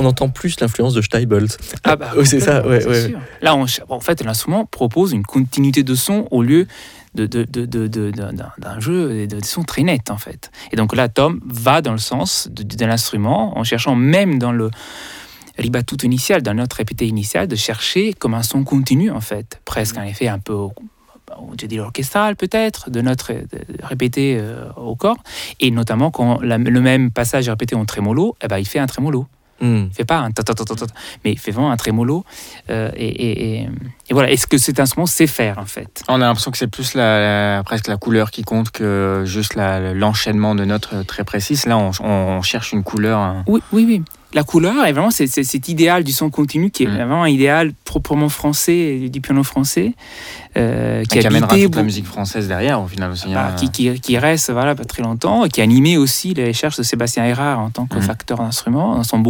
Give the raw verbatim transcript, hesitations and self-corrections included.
on entend plus l'influence de Steibelt. Ah bah, oh, c'est ça, ouais, c'est ouais. sûr. Là, on, en fait, l'instrument propose une continuité de son au lieu de, de, de, de, de, de, d'un, d'un jeu de, de son très net, en fait. Et donc là, Tom va dans le sens de, de l'instrument, en cherchant même dans le ribattuto initial, dans notre répété initial, de chercher comme un son continu, en fait. Presque un effet un peu, je dis orchestral peut-être, de notre répété euh, au corps. Et notamment, quand la, le même passage est répété en trémolo, eh ben, il fait un trémolo. Mm. Il ne fait pas un ta ta ta ta ta, mais il fait vraiment un trémolo. Euh, et, et, et, et voilà, est-ce que cet instrument sait faire, en fait ? On a l'impression que c'est plus la, la, presque la couleur qui compte que juste la, l'enchaînement de notes très précis. Là, on, on cherche une couleur. Hein. Oui, oui, oui. La couleur est vraiment c'est, c'est, cet idéal du son continu qui est mmh. vraiment un idéal proprement français, du piano français. Euh, qui, qui amènera toute beaucoup, la musique française derrière, au final aussi. Bah, hein. qui, qui, qui reste voilà, pas très longtemps, et qui a animé aussi les recherches de Sébastien Erard en tant que mmh. facteur d'instrument, dans son